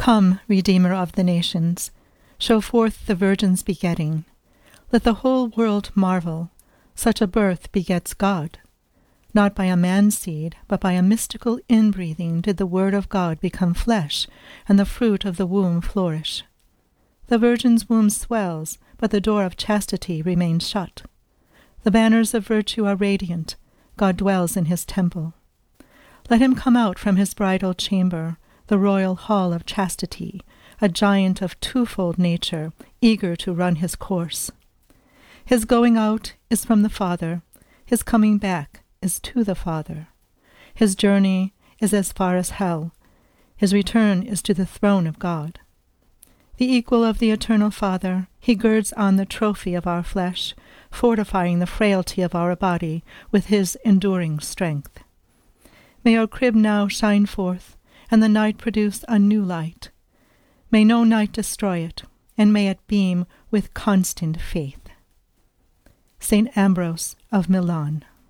Come, Redeemer of the nations, show forth the Virgin's begetting. Let the whole world marvel, such a birth begets God. Not by a man's seed, but by a mystical inbreathing did the Word of God become flesh, and the fruit of the womb flourish. The Virgin's womb swells, but the door of chastity remains shut. The banners of virtue are radiant. God dwells in his temple. Let him come out from his bridal chamber, the royal hall of chastity, a giant of twofold nature, eager to run his course. His going out is from the Father, his coming back is to the Father. His journey is as far as hell, his return is to the throne of God. The equal of the eternal Father, he girds on the trophy of our flesh, fortifying the frailty of our body with his enduring strength. May our crib now shine forth, and the night produce a new light. May no night destroy it, and may it beam with constant faith. St. Ambrose of Milan.